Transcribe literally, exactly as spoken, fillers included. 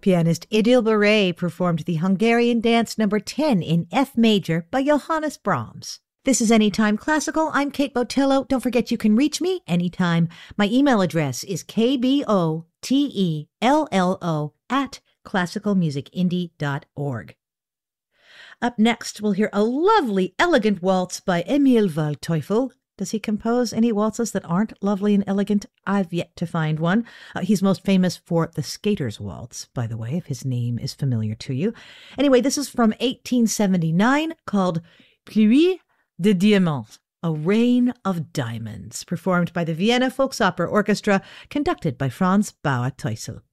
Pianist Idil Beret performed the Hungarian Dance number ten in F major by Johannes Brahms. This is Anytime Classical. I'm Kate Botello. Don't forget you can reach me anytime. My email address is k b o t e l l o at classical music indie dot org. Up next, we'll hear a lovely, elegant waltz by Emil Waldteufel. Does he compose any waltzes that aren't lovely and elegant? I've yet to find one. Uh, he's most famous for the Skater's Waltz, by the way, if his name is familiar to you. Anyway, this is from eighteen seventy-nine, called Pluie de Diamants, A Rain of Diamonds, performed by the Vienna Volksopera Orchestra, conducted by Franz Bauer-Teusel.